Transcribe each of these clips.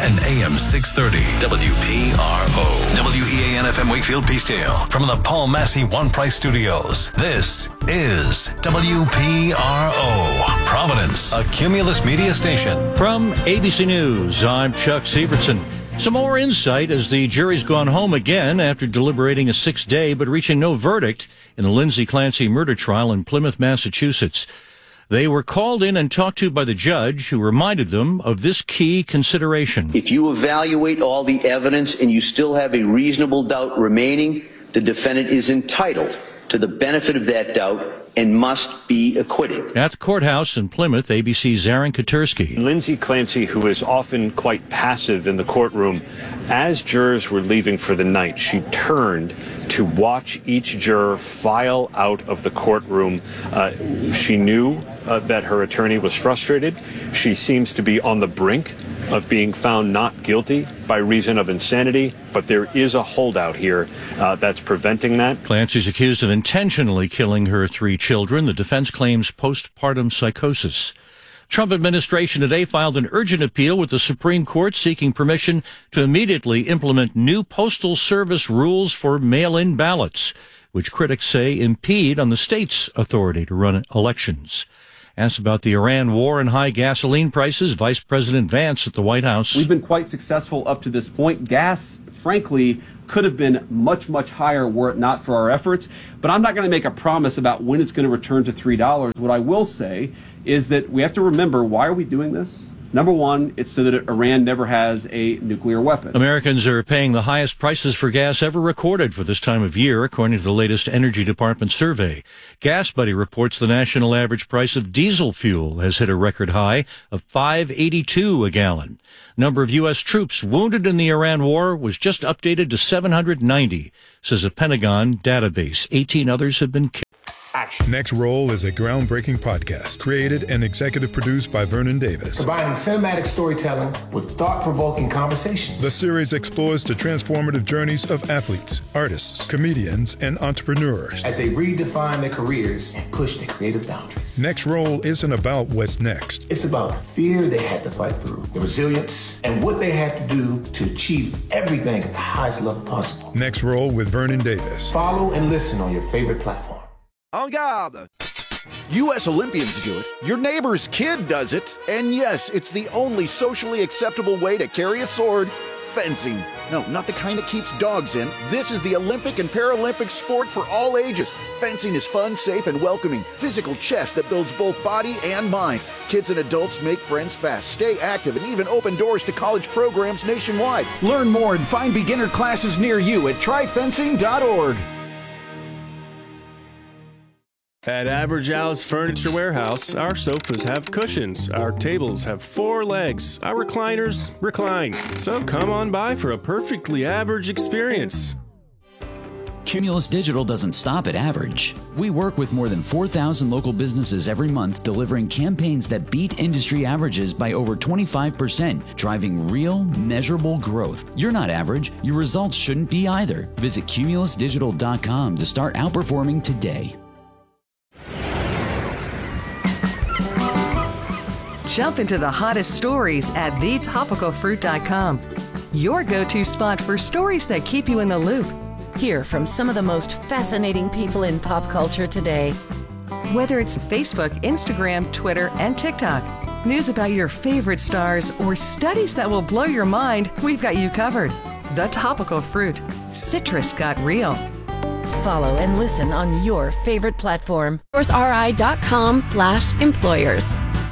and AM 630 WPRO. WEAN-FM Wakefield Peacedale. From the Paul Massey One Price Studios, this is WPRO. Providence, a Cumulus media station. From ABC News, I'm Chuck Sievertson. Some more insight as the jury's gone home again after deliberating a 6-day but reaching no verdict in the Lindsay Clancy murder trial in Plymouth, Massachusetts. They were called in and talked to by the judge, who reminded them of this key consideration. If you evaluate all the evidence and you still have a reasonable doubt remaining, the defendant is entitled to the benefit of that doubt and must be acquitted. At the courthouse in Plymouth, ABC's Aaron Katersky. Lindsay Clancy, who is often quite passive in the courtroom, as jurors were leaving for the night, she turned to watch each juror file out of the courtroom. She knew that her attorney was frustrated. She seems to be on the brink of being found not guilty by reason of insanity, but there is a holdout here that's preventing that. Clancy's accused of intentionally killing her 3 children. The defense claims postpartum psychosis. Trump administration today filed an urgent appeal with the Supreme Court seeking permission to immediately implement new Postal Service rules for mail-in ballots, which critics say impede on the state's authority to run elections. Asked about the Iran war and high gasoline prices, Vice President Vance at the White House. We've been quite successful up to this point. Gas, frankly, could have been much, much higher were it not for our efforts. But I'm not going to make a promise about when it's going to return to $3. What I will say is that we have to remember, why are we doing this? Number one, it's so that Iran never has a nuclear weapon. Americans are paying the highest prices for gas ever recorded for this time of year, according to the latest Energy Department survey. GasBuddy reports the national average price of diesel fuel has hit a record high of $5.82 a gallon. Number of U.S. troops wounded in the Iran war was just updated to 790, says a Pentagon database. 18 others have been killed. Next Roll is a groundbreaking podcast created and executive produced by Vernon Davis. Combining cinematic storytelling with thought-provoking conversations. The series explores the transformative journeys of athletes, artists, comedians, and entrepreneurs as they redefine their careers and push their creative boundaries. Next Roll isn't about what's next. It's about the fear they had to fight through, the resilience, and what they had to do to achieve everything at the highest level possible. Next Roll with Vernon Davis. Follow and listen on your favorite platform. En garde! U.S. Olympians do it, your neighbor's kid does it, and yes, it's the only socially acceptable way to carry a sword, fencing. No, not the kind that keeps dogs in. This is the Olympic and Paralympic sport for all ages. Fencing is fun, safe, and welcoming. Physical chess that builds both body and mind. Kids and adults make friends fast, stay active, and even open doors to college programs nationwide. Learn more and find beginner classes near you at tryfencing.org. At Average Al's Furniture Warehouse, our sofas have cushions, our tables have 4 legs, our recliners recline. So come on by for a perfectly average experience. Cumulus Digital doesn't stop at average. We work with more than 4,000 local businesses every month, delivering campaigns that beat industry averages by over 25%, driving real, measurable growth. You're not average. Your results shouldn't be either. Visit cumulusdigital.com to start outperforming today. Jump into the hottest stories at thetopicalfruit.com. Your go-to spot for stories that keep you in the loop. Hear from some of the most fascinating people in pop culture today. Whether it's Facebook, Instagram, Twitter, and TikTok, news about your favorite stars, or studies that will blow your mind, we've got you covered. The Topical Fruit. Citrus got real. Follow and listen on your favorite platform. SourceRI.com/employers.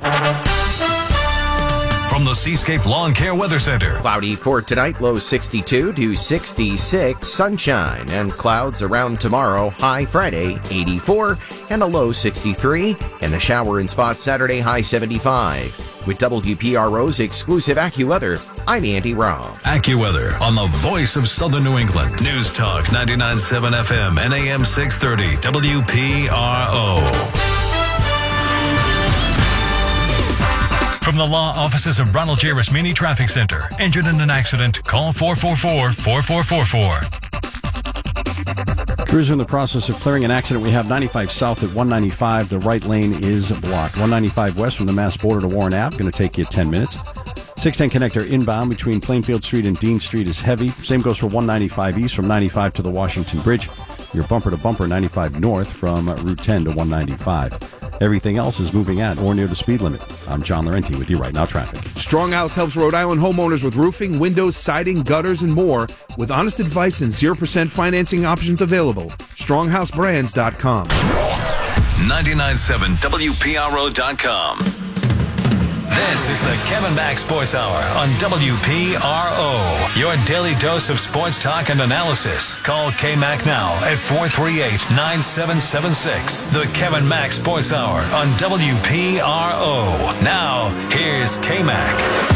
From the Seascape Lawn Care Weather Center. Cloudy for tonight, low 62 to 66, sunshine and clouds around tomorrow, high Friday 84 and a low 63, and a shower in spots Saturday, high 75. With WPRO's exclusive AccuWeather, I'm Andy Robb. AccuWeather on the voice of Southern New England. News Talk 99.7 FM and AM 630 WPRO. From the law offices of Ronald J. Rasmini Traffic Center. Injured in an accident? Call 444-4444. Crews are in the process of clearing an accident. We have 95 south at 195. The right lane is blocked. 195 west from the Mass border to Warren Ave. Going to take you 10 minutes. 610 connector inbound between Plainfield Street and Dean Street is heavy. Same goes for 195 east from 95 to the Washington Bridge. Your bumper-to-bumper 95 north from Route 10 to 195. Everything else is moving at or near the speed limit. I'm John Laurenti with you right now traffic. Stronghouse helps Rhode Island homeowners with roofing, windows, siding, gutters, and more with honest advice and 0% financing options available. StronghouseBrands.com. 99.7 WPRO.com. This is the Kevin Mack Sports Hour on WPRO. Your daily dose of sports talk and analysis. Call K-Mac now at 438-9776. The Kevin Mack Sports Hour on WPRO. Now, here's K-Mac.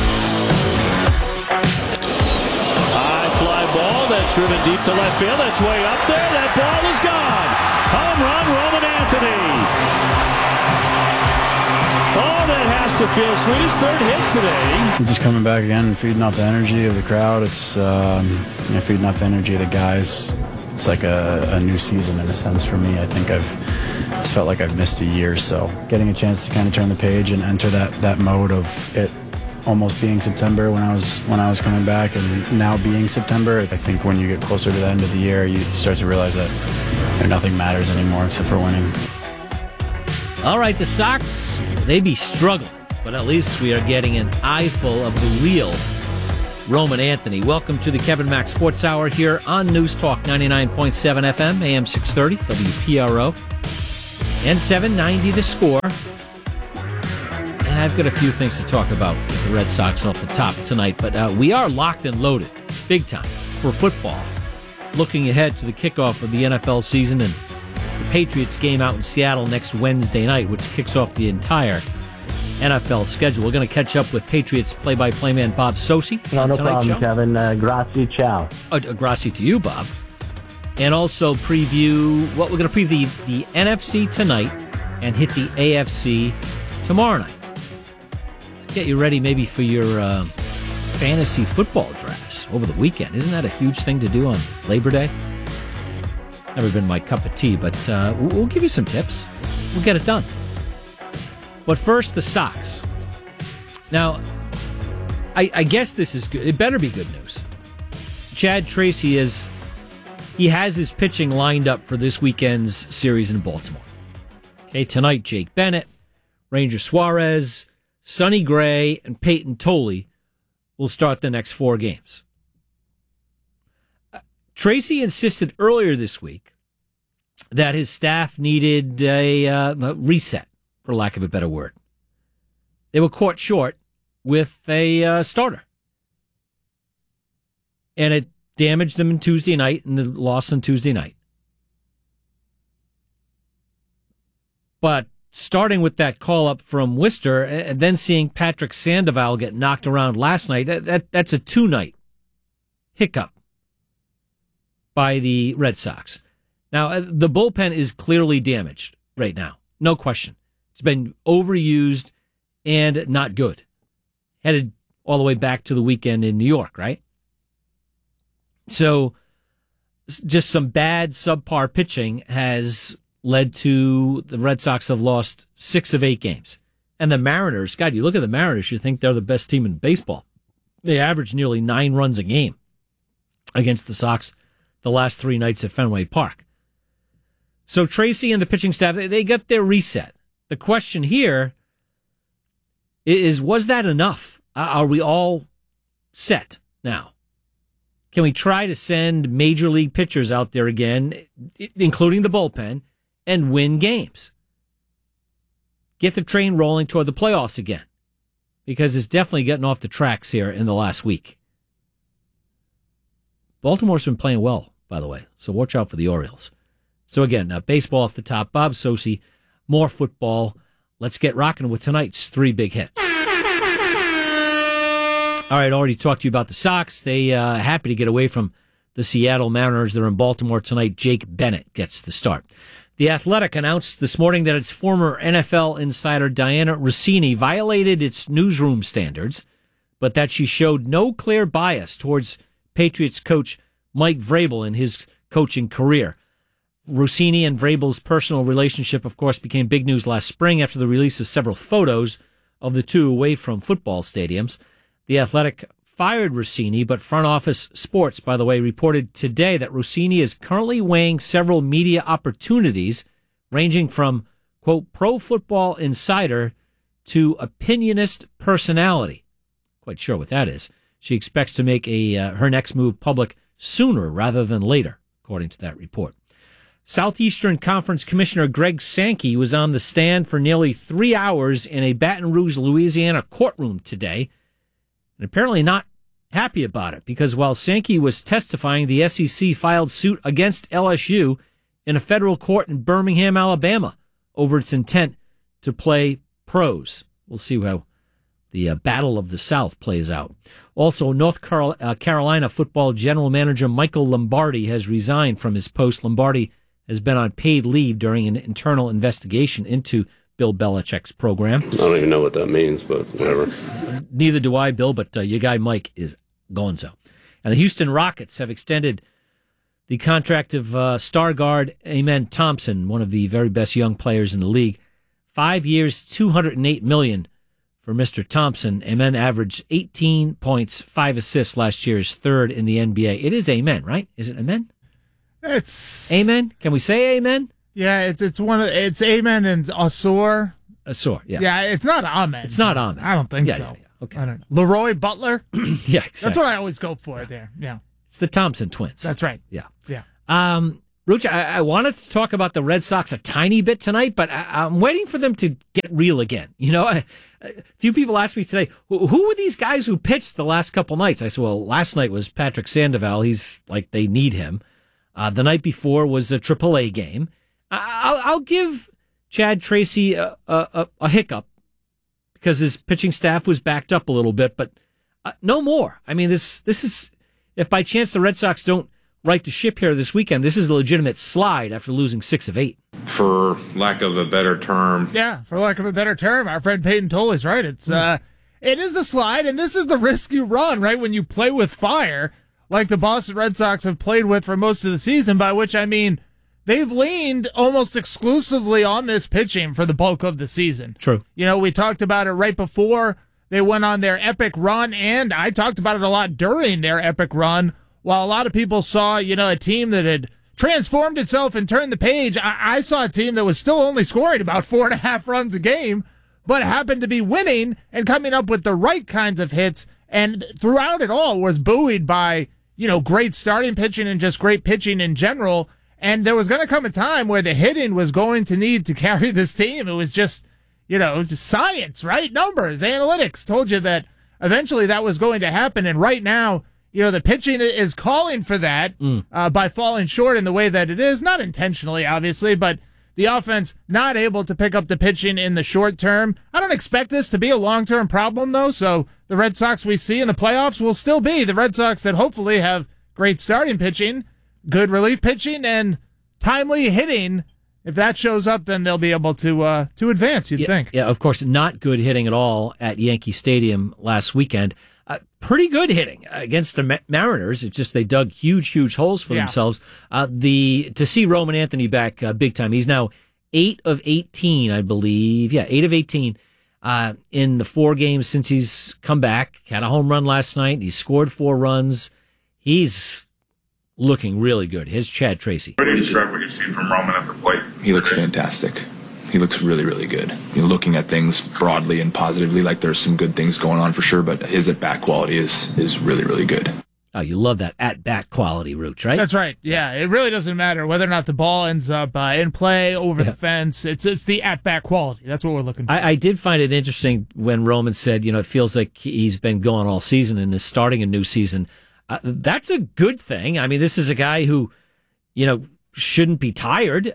High fly ball that's driven deep to left field. That's way up there. That ball is gone. Home run, Roman Anthony. Oh, that has to feel sweet. His third hit today. Just coming back again and feeding off the energy of the crowd. It's feeding off the energy of the guys. It's like a new season in a sense for me. I think it's felt like I've missed a year. So getting a chance to kind of turn the page and enter that mode of it almost being September when I was coming back and now being September. I think when you get closer to the end of the year, you start to realize that nothing matters anymore except for winning. All right, the Sox, they be struggling, but at least we are getting an eyeful of the real Roman Anthony. Welcome to the Kevin Mack Sports Hour here on News Talk 99.7 FM, AM 630, WPRO, and 790 The Score. And I've got a few things to talk about with the Red Sox off the top tonight, but we are locked and loaded, big time, for football. Looking ahead to the kickoff of the NFL season and the Patriots game out in Seattle next Wednesday night, which kicks off the entire NFL schedule. We're going to catch up with Patriots play-by-play man Bob Socci. No problem, show. Kevin. Grazie, ciao. Grazie to you, Bob. And also preview, we're going to preview the NFC tonight and hit the AFC tomorrow night. Let's get you ready maybe for your fantasy football drafts over the weekend. Isn't that a huge thing to do on Labor Day? Never been my cup of tea, but we'll give you some tips. We'll get it done. But first, the Sox. Now, I guess this is good. It better be good news. Chad Tracy has his pitching lined up for this weekend's series in Baltimore. Okay, tonight, Jake Bennett, Ranger Suarez, Sonny Gray, and Peyton Tolley will start the next 4 games. Tracy insisted earlier this week that his staff needed a reset, for lack of a better word. They were caught short with a starter. And it damaged them on Tuesday night and the loss on Tuesday night. But starting with that call-up from Worcester and then seeing Patrick Sandoval get knocked around last night, that's a 2-night hiccup by the Red Sox. Now, the bullpen is clearly damaged right now. No question. It's been overused and not good. Headed all the way back to the weekend in New York, right? So, just some bad subpar pitching has led to the Red Sox have lost 6 of 8 games. And the Mariners, God, you look at the Mariners, you think they're the best team in baseball. They average nearly 9 runs a game against the Sox the last 3 nights at Fenway Park. So Tracy and the pitching staff, they got their reset. The question here is, was that enough? Are we all set now? Can we try to send major league pitchers out there again, including the bullpen, and win games? Get the train rolling toward the playoffs again, because it's definitely getting off the tracks here in the last week. Baltimore's been playing well, by the way, so watch out for the Orioles. So again, baseball off the top. Bob Socci, more football. Let's get rocking with tonight's 3 big hits. All right, already talked to you about the Sox. They happy to get away from the Seattle Mariners. They're in Baltimore tonight. Jake Bennett gets the start. The Athletic announced this morning that its former NFL insider Diana Rossini violated its newsroom standards, but that she showed no clear bias towards Patriots coach Mike Vrabel in his coaching career. Rossini and Vrabel's personal relationship, of course, became big news last spring after the release of several photos of the two away from football stadiums. The Athletic fired Rossini, but Front Office Sports, by the way, reported today that Rossini is currently weighing several media opportunities ranging from, quote, Pro Football Insider to opinionist personality. Quite sure what that is. She expects to make her next move public sooner rather than later, according to that report. Southeastern Conference Commissioner Greg Sankey was on the stand for nearly 3 hours in a Baton Rouge, Louisiana courtroom today, and apparently not happy about it, because while Sankey was testifying, the SEC filed suit against LSU in a federal court in Birmingham, Alabama, over its intent to play pros. We'll see how the Battle of the South plays out. Also, North Carolina football general manager Michael Lombardi has resigned from his post. Lombardi has been on paid leave during an internal investigation into Bill Belichick's program. I don't even know what that means, but whatever. Neither do I, Bill, but your guy Mike is gonzo. And the Houston Rockets have extended the contract of star guard Amen Thompson, one of the very best young players in the league. 5 years, $208 million for Mr. Thompson. Amen averaged 18 points, 5 assists last year, is third in the NBA. It is Amen, right? Is it Amen? It's Amen. Can we say Amen? Yeah, it's Amen and Asor. Asor, yeah. Yeah, it's not Amen. It's not Amen. I don't think so. Yeah. Okay. I don't know. Leroy Butler? Yeah, exactly. That's what I always go for there. Yeah. It's the Thompson twins. That's right. Yeah. Yeah. Ruch, I wanted to talk about the Red Sox a tiny bit tonight, but I'm waiting for them to get real again. You know, a few people asked me today, who were these guys who pitched the last couple nights? I said, well, last night was Patrick Sandoval. He's like, they need him. The night before was a AAA game. I'll give Chad Tracy a hiccup because his pitching staff was backed up a little bit, but no more. I mean, this is, if by chance the Red Sox don't right the ship here this weekend, this is a legitimate slide after losing 6 of 8. For lack of a better term. Yeah, for lack of a better term, our friend Peyton Toll is right. It is a slide, and this is the risk you run, right, when you play with fire, like the Boston Red Sox have played with for most of the season, by which I mean they've leaned almost exclusively on this pitching for the bulk of the season. True. You know, we talked about it right before they went on their epic run, and I talked about it a lot during their epic run. While a lot of people saw, you know, a team that had transformed itself and turned the page, I saw a team that was still only scoring about 4.5 runs a game, but happened to be winning and coming up with the right kinds of hits, and throughout it all was buoyed by, you know, great starting pitching and just great pitching in general. And there was going to come a time where the hitting was going to need to carry this team. It was just, you know, just science, right? Numbers, analytics told you that eventually that was going to happen. And right now, you know, the pitching is calling for that by falling short in the way that it is. Not intentionally, obviously, but the offense not able to pick up the pitching in the short term. I don't expect this to be a long-term problem, though, so the Red Sox we see in the playoffs will still be the Red Sox that hopefully have great starting pitching, good relief pitching, and timely hitting. If that shows up, then they'll be able to advance, you'd think. Yeah, of course, not good hitting at all at Yankee Stadium last weekend. Pretty good hitting against the Mariners. It's just they dug huge holes for themselves. To see Roman Anthony back big time. He's now 8 of 18, I believe. Yeah, 8 of 18 in the 4 games since he's come back. Had a home run last night. He scored 4 runs. He's looking really good. Here's Chad Tracy. What do you describe what you've seen from Roman at the plate? He looks fantastic. He looks really good. You know, looking at things broadly and positively, like there's some good things going on for sure, but his at-bat quality is really good. Oh, you love that at-bat quality, Rooch, right? That's right. Yeah, it really doesn't matter whether or not the ball ends up in play, over the fence. It's the at-bat quality. That's what we're looking for. I did find it interesting when Roman said, you know, it feels like he's been going all season and is starting a new season. That's a good thing. I mean, this is a guy who, you know, shouldn't be tired.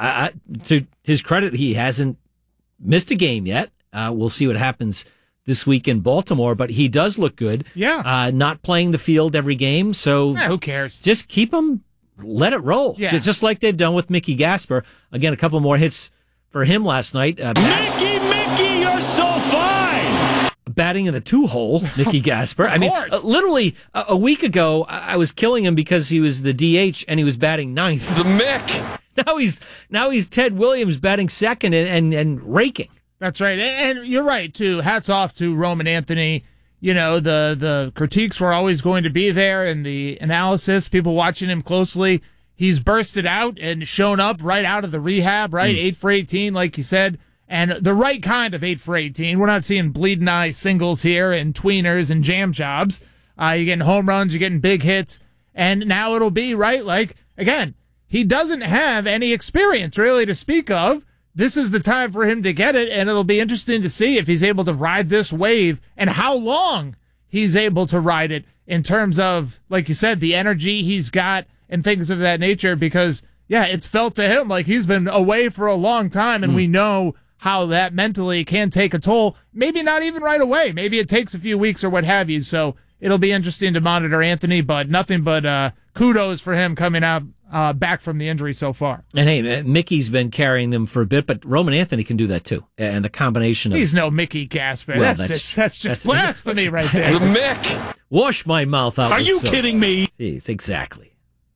To his credit, he hasn't missed a game yet. We'll see what happens this week in Baltimore, but he does look good. Yeah. Not playing the field every game, so who cares? Just keep him, let it roll. Yeah. Just like they've done with Mickey Gasper. Again, a couple more hits for him last night. Mickey, you're so fine! Batting in the 2-hole, Mickey Gasper. I mean, literally a week ago, I was killing him because he was the DH and he was batting 9th. The Mick! Now he's Ted Williams batting second and raking. That's right. And you're right, too. Hats off to Roman Anthony. the critiques were always going to be there, and the analysis, people watching him closely. He's bursted out and shown up right out of the rehab, right? 8 for 18, like you said, and the right kind of 8 for 18. We're not seeing bleeding eye singles here and tweeners and jam jobs. You're getting home runs, you're getting big hits, and now it'll be, right, like, again, he doesn't have any experience really to speak of. This is the time for him to get it, and it'll be interesting to see if he's able to ride this wave and how long he's able to ride it in terms of, like you said, the energy he's got and things of that nature, because, yeah, it's felt to him like he's been away for a long time, and we know how that mentally can take a toll. Maybe not even right away. Maybe it takes a few weeks or what have you, so it'll be interesting to monitor Anthony, but nothing but kudos for him coming out back from the injury so far. And hey, Mickey's been carrying them for a bit, but Roman Anthony can do that too. And the combination of... He's no Mickey Gasper. Well, that's just blasphemy right there. The Mick! Wash my mouth out. Are you kidding me? Jeez, exactly.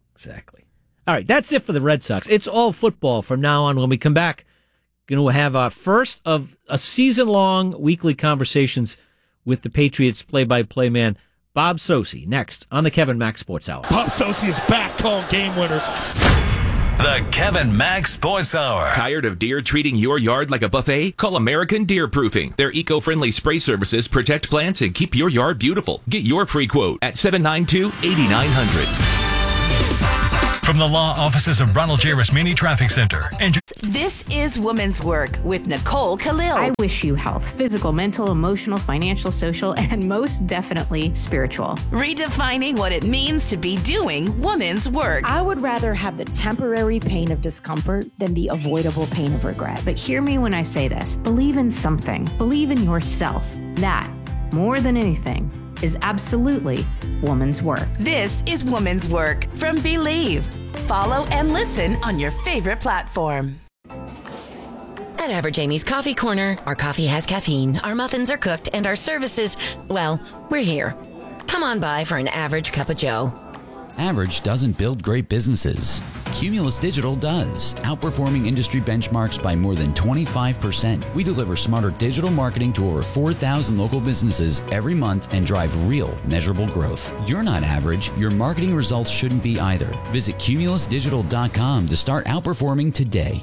All right, that's it for the Red Sox. It's all football from now on. When we come back, going to have our first of a season-long weekly conversations with the Patriots play-by-play man, Bob Socci, next on the Kevin Mack Sports Hour. Bob Socci is back calling game winners. The Kevin Mack Sports Hour. Tired of deer treating your yard like a buffet? Call American Deer Proofing. Their eco-friendly spray services protect plants and keep your yard beautiful. Get your free quote at 792-8900. From the law offices of Ronald J. Rasmini Traffic Center. This is Women's Work with Nicole Khalil. I wish you health, physical, mental, emotional, financial, social, and most definitely spiritual. Redefining what it means to be doing women's work. I would rather have the temporary pain of discomfort than the avoidable pain of regret. But hear me when I say this. Believe in something. Believe in yourself. That, more than anything, is absolutely woman's work. This is Woman's Work from Believe. Follow and listen on your favorite platform. At Average Amy's Coffee Corner, our coffee has caffeine, our muffins are cooked, and our services, well, we're here. Come on by for an average cup of joe. Average doesn't build great businesses. Cumulus Digital does, outperforming industry benchmarks by more than 25%. We deliver smarter digital marketing to over 4,000 local businesses every month and drive real, measurable growth. You're not average. Your marketing results shouldn't be either. Visit cumulusdigital.com to start outperforming today.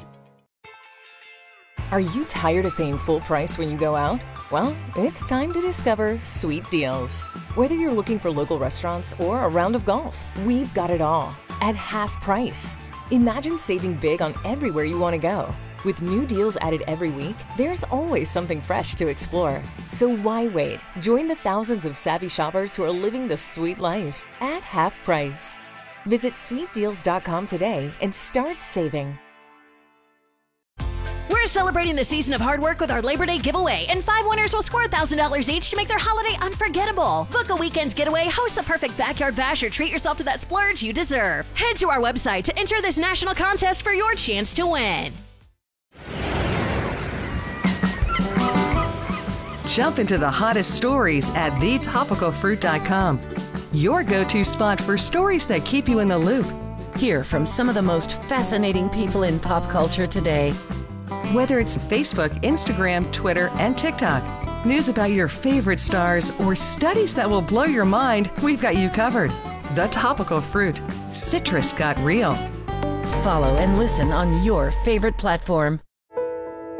Are you tired of paying full price when you go out? Well, it's time to discover Sweet Deals. Whether you're looking for local restaurants or a round of golf, we've got it all at half price. Imagine saving big on everywhere you want to go. With new deals added every week, there's always something fresh to explore. So why wait? Join the thousands of savvy shoppers who are living the sweet life at half price. Visit sweetdeals.com today and start saving. We're celebrating the season of hard work with our Labor Day giveaway, and 5 winners will score $1,000 each to make their holiday unforgettable. Book a weekend getaway, host the perfect backyard bash, or treat yourself to that splurge you deserve. Head to our website to enter this national contest for your chance to win. Jump into the hottest stories at thetopicalfruit.com. Your go-to spot for stories that keep you in the loop. Hear from some of the most fascinating people in pop culture today. Whether it's Facebook, Instagram, Twitter, and TikTok, news about your favorite stars, or studies that will blow your mind, we've got you covered. The Topical Fruit. Citrus got real. Follow and listen on your favorite platform.